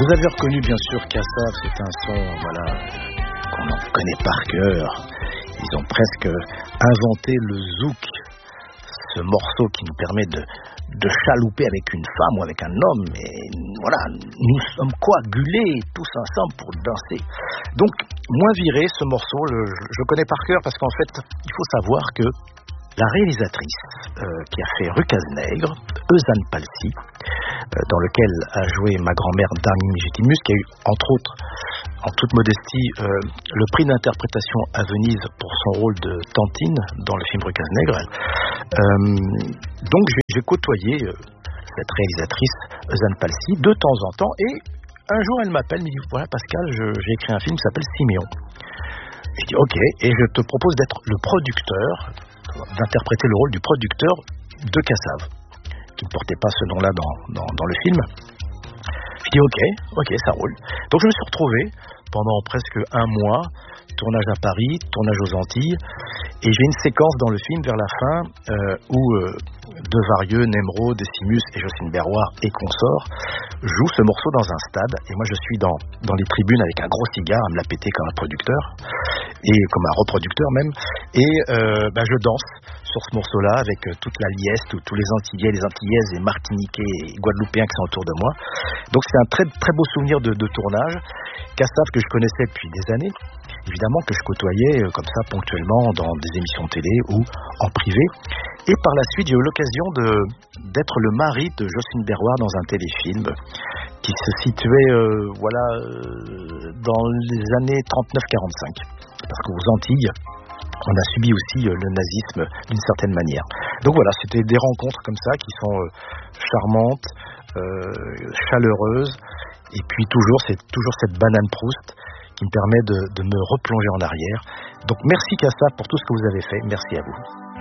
Vous avez reconnu bien sûr Kassav, c'est un son qu'on en connaît par cœur. Ils ont presque inventé le zouk, ce morceau qui nous permet de chalouper avec une femme ou avec un homme. Et voilà, nous sommes coagulés tous ensemble pour danser. Donc, Moins viré, ce morceau, je connais par cœur parce qu'en fait, il faut savoir que la réalisatrice qui a fait Rucasse-Nègre, Eusanne Palsy, dans lequel a joué ma grand-mère Darnie Gitimus, qui a eu, entre autres, en toute modestie, le prix d'interprétation à Venise pour son rôle de Tantine dans le film Rucasse-Nègre. Donc j'ai côtoyé cette réalisatrice, Eusanne Palsy, de temps en temps, et un jour elle m'appelle, elle me dit voilà Pascal, j'ai écrit un film qui s'appelle Siméon. Je dis ok, et je te propose d'être le producteur, d'interpréter le rôle du producteur de Kassav, qui ne portait pas ce nom-là dans le film. Je dis ok, ça roule. Donc je me suis retrouvé pendant presque un mois, tournage à Paris, tournage aux Antilles, et j'ai une séquence dans le film vers la fin où Devarieux, Nemrod, Décimus et Jocelyne Berroir et consorts jouent ce morceau dans un stade, et moi je suis dans les tribunes avec un gros cigare à me la péter comme un producteur, et comme un reproducteur même, et je danse sur ce morceau-là avec toute la liesse, tous les Antillais, les Antillaises, les Martiniquais et Guadeloupéens qui sont autour de moi. Donc c'est un très très beau souvenir de tournage. Kassav que je connaissais depuis des années, évidemment que je côtoyais comme ça ponctuellement dans des émissions de télé ou en privé. Et par la suite, j'ai eu l'occasion d'être le mari de Jocelyne Berroir dans un téléfilm qui se situait dans les années 39-45. Parce qu'aux Antilles, on a subi aussi le nazisme d'une certaine manière. Donc voilà, c'était des rencontres comme ça qui sont charmantes, chaleureuses, et puis c'est toujours cette banane Proust qui me permet de me replonger en arrière. Donc merci Kassav pour tout ce que vous avez fait, merci à vous.